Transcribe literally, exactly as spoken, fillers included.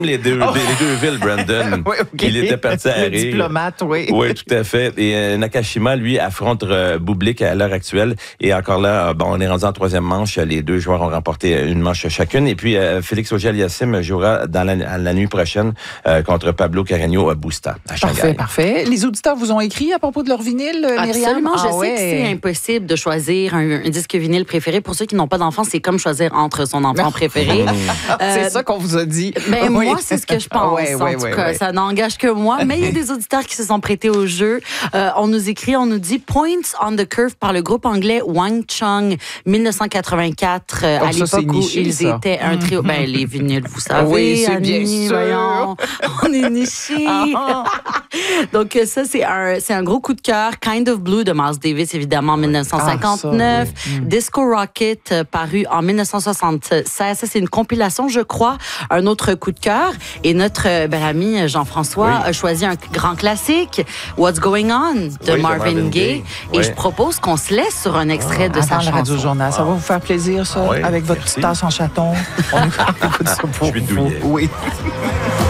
Les deux, oh. les deux villes, Brandon. Oui, okay. Il était parti à rire. Diplomate, oui. Oui, tout à fait. Et euh, Nakashima, lui, affronte euh, Bublik à l'heure actuelle. Et encore là, bon, on est rendu en troisième manche. Les deux joueurs ont remporté une manche chacune. Et puis, euh, Félix Auger-Aliassime jouera dans la, la nuit prochaine euh, contre Pablo Carreño Busta à Shanghai. Parfait, parfait. Les auditeurs vous ont écrit à propos de leur vinyle, Myriam? Absolument. Je ah, sais ouais. que c'est impossible de choisir un, un disque vinyle préféré. Pour ceux qui n'ont pas d'enfant, c'est comme choisir entre son enfant préféré. euh, c'est ça qu'on vous a dit. Ben, oui. moi, c'est ce que je pense. Ouais, en ouais, tout ouais, cas, ouais. ça n'engage que moi. Mais il y a des auditeurs qui se sont prêtés au jeu. Euh, on nous écrit, on nous dit Points on the Curve par le groupe anglais Wang Chung, dix-neuf cent quatre-vingt-quatre, euh, oh, à ça, l'époque niché, où ils ça. étaient un trio. Ben, les vinyles, vous savez. Oui, c'est Annie, bien sûr. Voyons, on est nichés. Ah. Donc, ça, c'est un, c'est un gros coup de cœur. Kind of Blue de Miles Davis, évidemment, en dix-neuf cent cinquante-neuf. Ah, ça, oui. Disco Rocket, euh, paru en dix-neuf cent soixante-seize. Ça, c'est une compilation, je crois. Un autre coup de cœur. Et notre euh, bel ami Jean-François oui. a choisi un grand classique, What's Going On, de oui, Marvin, Marvin Gaye. Et oui. je propose qu'on se laisse sur un extrait ah, de sa chanson. Radio Journal. Ça va vous faire plaisir, ça, oui, avec votre petite tasse en chaton. On écoute ça pour je suis douillet. Oui.